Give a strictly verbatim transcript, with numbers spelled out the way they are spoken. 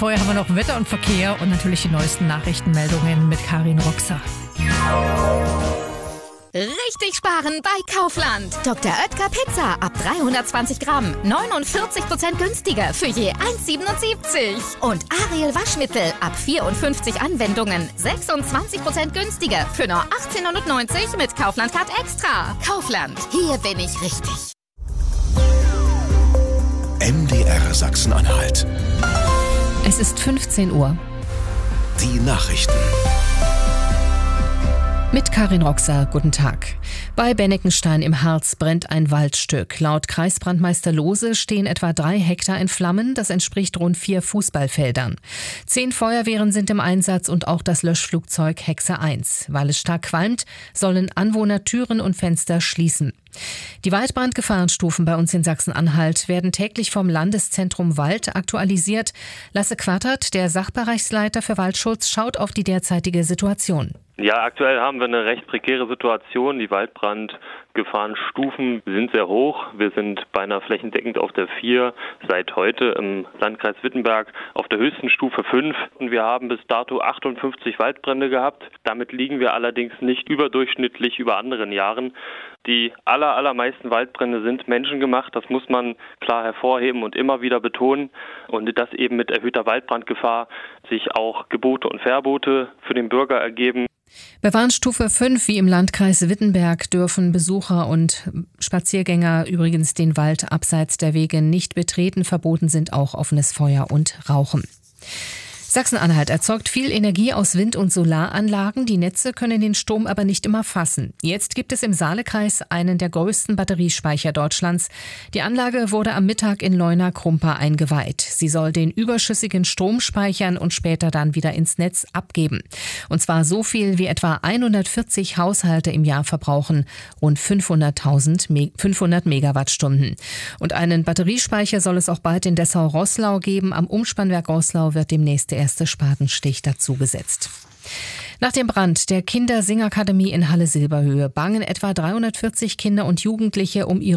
Vorher haben wir noch Wetter und Verkehr und natürlich die neuesten Nachrichtenmeldungen mit Karin Roxer. Richtig sparen bei Kaufland. Doktor Oetker Pizza ab dreihundertzwanzig Gramm. neunundvierzig Prozent günstiger für je eins Komma siebenundsiebzig. Und Ariel Waschmittel ab vierundfünfzig Anwendungen. sechsundzwanzig Prozent günstiger für nur achtzehnhundertneunzig mit Kaufland Card Extra. Kaufland, hier bin ich richtig. M D R Sachsen-Anhalt. Es ist fünfzehn Uhr. Die Nachrichten. Mit Karin Roxer, guten Tag. Bei Benneckenstein im Harz brennt ein Waldstück. Laut Kreisbrandmeister Lohse stehen etwa drei Hektar in Flammen. Das entspricht rund vier Fußballfeldern. Zehn Feuerwehren sind im Einsatz und auch das Löschflugzeug Hexe eins. Weil es stark qualmt, sollen Anwohner Türen und Fenster schließen. Die Waldbrandgefahrenstufen bei uns in Sachsen-Anhalt werden täglich vom Landeszentrum Wald aktualisiert. Lasse Quattert, der Sachbereichsleiter für Waldschutz, schaut auf die derzeitige Situation. Ja, aktuell haben wir eine recht prekäre Situation. Die Waldbrandgefahrenstufen sind sehr hoch. Wir sind beinahe flächendeckend auf der vier, seit heute im Landkreis Wittenberg auf der höchsten Stufe fünf. Und wir haben bis dato achtundfünfzig Waldbrände gehabt. Damit liegen wir allerdings nicht überdurchschnittlich über anderen Jahren. Die aller, allermeisten Waldbrände sind menschengemacht. Das muss man klar hervorheben und immer wieder betonen. Und dass eben mit erhöhter Waldbrandgefahr sich auch Gebote und Verbote für den Bürger ergeben. Bei Warnstufe fünf, wie im Landkreis Wittenberg, dürfen Besucher und Spaziergänger übrigens den Wald abseits der Wege nicht betreten. Verboten sind auch offenes Feuer und Rauchen. Sachsen-Anhalt erzeugt viel Energie aus Wind- und Solaranlagen. Die Netze können den Strom aber nicht immer fassen. Jetzt gibt es im Saalekreis einen der größten Batteriespeicher Deutschlands. Die Anlage wurde am Mittag in Leuna-Krumpa eingeweiht. Sie soll den überschüssigen Strom speichern und später dann wieder ins Netz abgeben. Und zwar so viel wie etwa hundertvierzig Haushalte im Jahr verbrauchen, rund fünfhunderttausend Megawattstunden. Und einen Batteriespeicher soll es auch bald in Dessau-Roßlau geben. Am Umspannwerk Roßlau wird demnächst der erste Spatenstich dazu gesetzt. Nach dem Brand der Kindersingakademie in Halle-Silberhöhe bangen etwa dreihundertvierzig Kinder und Jugendliche um ihre